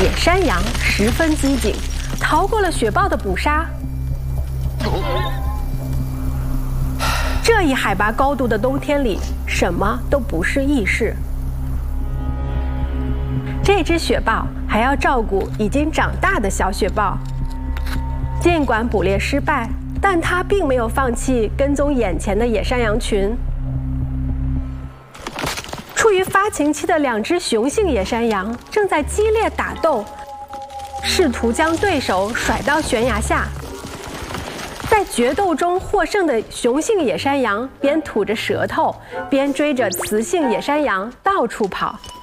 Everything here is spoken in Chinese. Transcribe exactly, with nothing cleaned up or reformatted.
野山羊十分机警，逃过了雪豹的捕杀。这一海拔高度的冬天里，什么都不是易事。这只雪豹还要照顾已经长大的小雪豹。尽管捕猎失败，但它并没有放弃跟踪眼前的野山羊群。处于发情期的两只雄性野山羊正在激烈打斗，试图将对手甩到悬崖下。在决斗中获胜的雄性野山羊边吐着舌头，边追着雌性野山羊到处跑。